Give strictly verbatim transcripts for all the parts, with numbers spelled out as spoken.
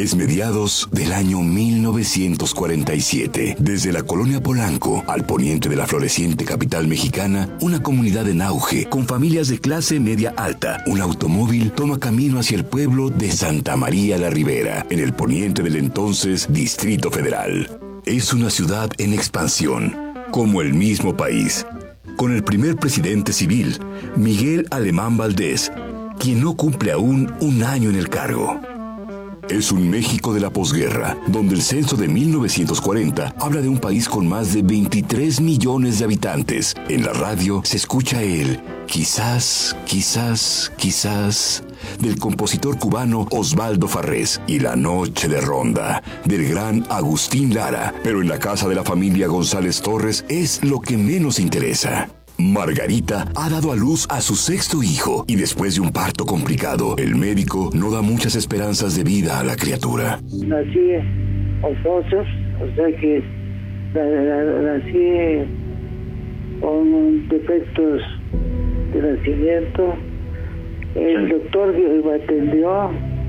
Es mediados del año mil novecientos cuarenta y siete. Desde la colonia Polanco, al poniente de la floreciente capital mexicana, una comunidad en auge, con familias de clase media alta. Un automóvil toma camino hacia el pueblo de Santa María la Ribera, en el poniente del entonces Distrito Federal. Es una ciudad en expansión, como el mismo país, con el primer presidente civil, Miguel Alemán Valdés, quien no cumple aún un año en el cargo. Es un México de la posguerra, donde el censo de mil novecientos cuarenta habla de un país con más de veintitrés millones de habitantes. En la radio se escucha el quizás, quizás, quizás del compositor cubano Osvaldo Farrés y La Noche de Ronda del gran Agustín Lara. Pero en la casa de la familia González Torres es lo que menos interesa. Margarita ha dado a luz a su sexto hijo y después de un parto complicado, el médico no da muchas esperanzas de vida a la criatura. Nací ofosos, o sea que nací con defectos de nacimiento. El doctor que me atendió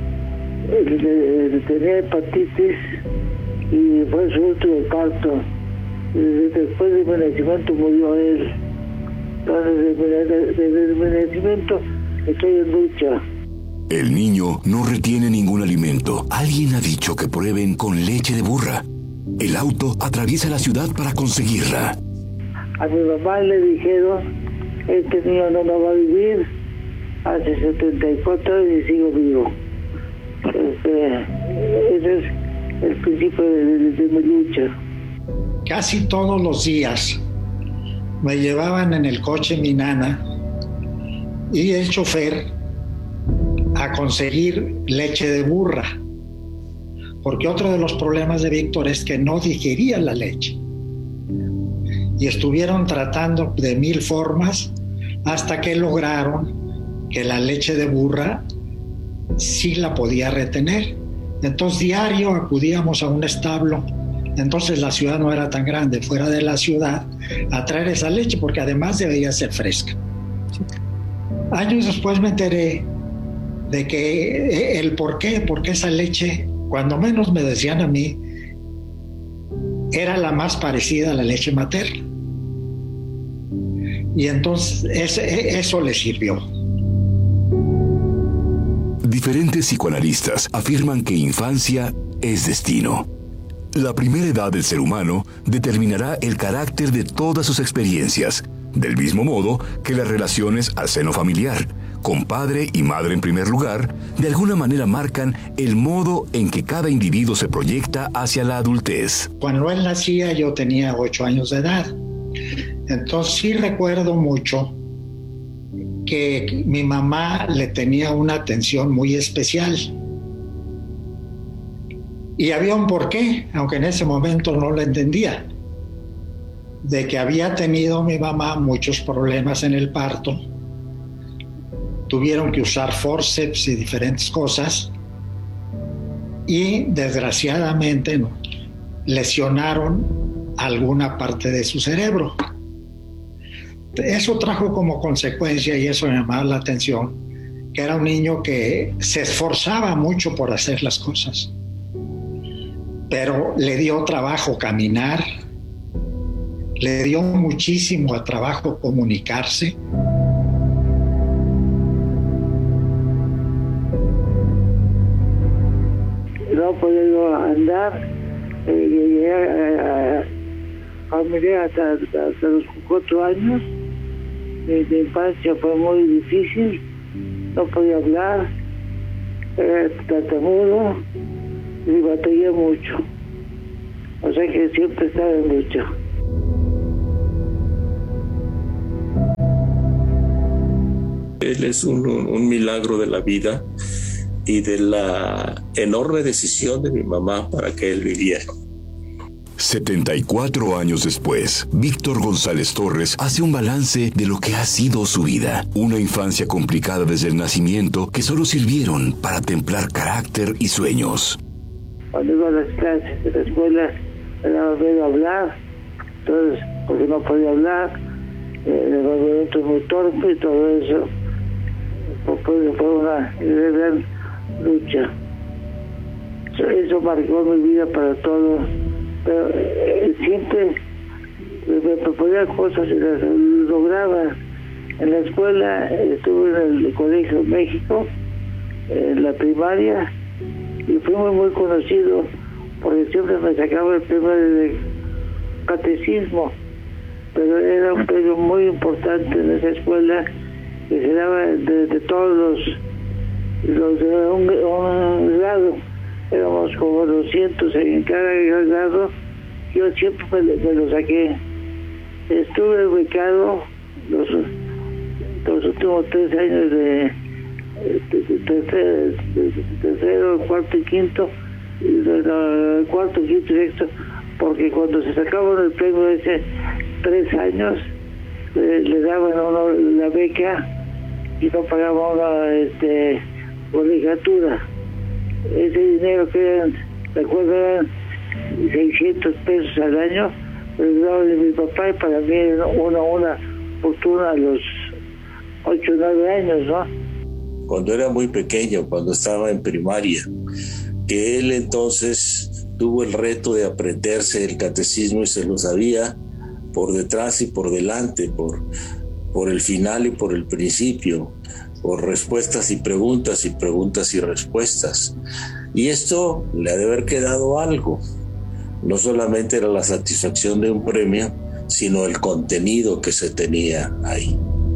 tenía hepatitis y fue su último parto. Después de mi nacimiento murió él. Entonces, desde mi nacimiento estoy en lucha. El niño no retiene ningún alimento. Alguien ha dicho que prueben con leche de burra. El auto atraviesa la ciudad para conseguirla. A mi mamá le dijeron, este niño no lo va a vivir. Hace setenta y cuatro años y sigo vivo. Este, ese es el principio de, de, de mi lucha. Casi todos los días me llevaban en el coche mi nana y el chofer a conseguir leche de burra, porque otro de los problemas de Víctor es que no digería la leche. Y estuvieron tratando de mil formas hasta que lograron que la leche de burra sí la podía retener. Entonces diario acudíamos a un establo. Entonces la ciudad no era tan grande, fuera de la ciudad, a traer esa leche, porque además debía ser fresca. Años después me enteré de que el por qué, porque esa leche, cuando menos me decían a mí, era la más parecida a la leche materna. Y entonces ese, eso le sirvió. Diferentes psicoanalistas afirman que infancia es destino. La primera edad del ser humano determinará el carácter de todas sus experiencias, del mismo modo que las relaciones al seno familiar, con padre y madre en primer lugar, de alguna manera marcan el modo en que cada individuo se proyecta hacia la adultez. Cuando él nacía yo tenía ocho años de edad, entonces sí recuerdo mucho que mi mamá le tenía una atención muy especial. Y había un porqué, aunque en ese momento no lo entendía, de que había tenido mi mamá muchos problemas en el parto. Tuvieron que usar forceps y diferentes cosas y desgraciadamente no, lesionaron alguna parte de su cerebro. Eso trajo como consecuencia, y eso me llamaba la atención, que era un niño que se esforzaba mucho por hacer las cosas, pero le dio trabajo caminar, le dio muchísimo trabajo comunicarse. No podía yo andar, eh, llegué a, a, familia hasta, hasta los cuatro años. Mi, mi infancia fue muy difícil, no podía hablar, era tartamudo y batallé mucho. O sea que siempre estaba en lucha. Él es un, un, un milagro de la vida y de la enorme decisión de mi mamá para que él viviera. setenta y cuatro años después, Víctor González Torres hace un balance de lo que ha sido su vida. Una infancia complicada desde el nacimiento que solo sirvieron para templar carácter y sueños. Cuando iba a las clases de la escuela, me daba miedo hablar, entonces, porque no podía hablar, eh, el movimiento muy torpe y todo eso. Fue, fue una gran lucha. eso marcó mi vida para todo. Pero eh, siempre me proponía cosas y las lograba. En la escuela estuve en el Colegio México, en la primaria, y fui muy, muy conocido porque siempre me sacaba el premio de catecismo, pero era un premio muy importante en esa escuela que se daba de, de todos los, los de un, un grado. Éramos como doscientos en cada grado. Yo siempre me, me lo saqué. Estuve becado los, los últimos tres años de, de, de, tercero, de, de tercero, cuarto y quinto, y de, de, cuarto, quinto y sexto, porque cuando se sacaban el premio ese tres años, le, le daban a uno la beca y no pagaban una este, colegiatura. Ese dinero que eran, recuerdo, eran seiscientos pesos al año, pero daba de mi papá, y para mí era una, una fortuna a los ocho o nueve años, ¿no? Cuando era muy pequeño, cuando estaba en primaria, que él entonces tuvo el reto de aprenderse el catecismo y se lo sabía por detrás y por delante, por, por el final y por el principio, por respuestas y preguntas y preguntas y respuestas. Y esto le ha de haber quedado algo. No solamente era la satisfacción de un premio, sino el contenido que se tenía ahí.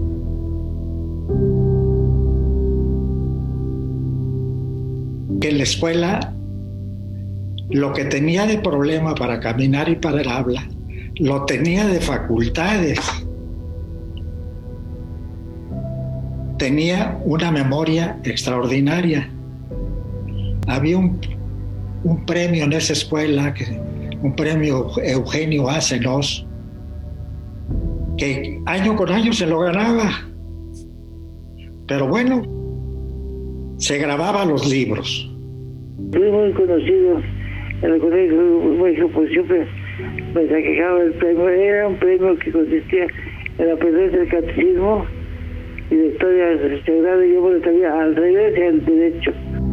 Que en la escuela lo que tenía de problema para caminar y para el habla, lo tenía de facultades. Tenía una memoria extraordinaria. Había un, un premio en esa escuela, que, un premio Eugenio Acenos, que año con año se lo ganaba. Pero bueno, se grababa los libros. Fui muy conocido en el colegio México, pues siempre me sacaba el premio. Era un premio que consistía en aprender el catecismo y la historia sagrada, y yo me lo sabía al revés y al derecho.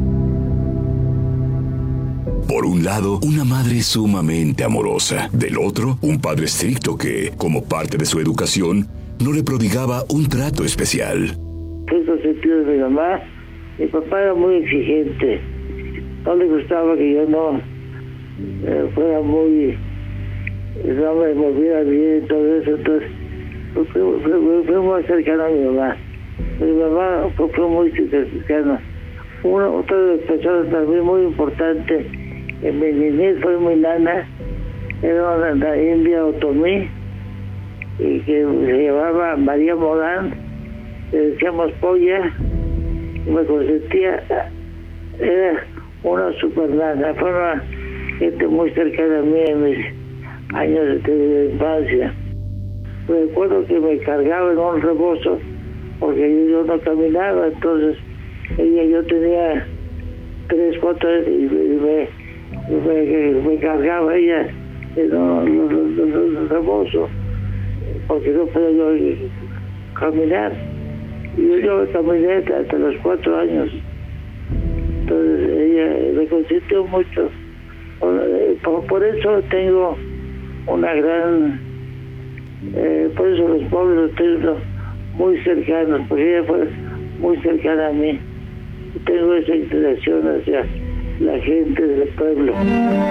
Por un lado, una madre sumamente amorosa. Del otro, un padre estricto que, como parte de su educación, no le prodigaba un trato especial. Fue consentido de mi mamá. Mi papá era muy exigente. No le gustaba que yo no eh, fuera muy... no me moviera bien, todo eso. Entonces, fue, fue, fue, fue muy cercano a mi mamá. Mi mamá fue, fue muy cercana. Una, otra de las personas también muy importante en mi niñez fue mi nana. Era una, una india otomí, y que se llamaba María Morán. Le decíamos Polla, y me consentía. Era una super nana. Fue una gente muy cercana a mí en mis años de, de infancia. Recuerdo que me cargaba en un rebozo porque yo no caminaba, entonces ella, yo tenía tres, cuatro años y me, me, me cargaba ella en un rebozo porque no podía yo caminar. Y yo, yo caminé hasta, hasta los cuatro años. Entonces ella me consintió mucho. Por, por eso tengo una gran... Eh, por eso los pueblos los tengo muy cercanos, porque ella fue muy cercana a mí. Tengo esa inclinación hacia la gente del pueblo.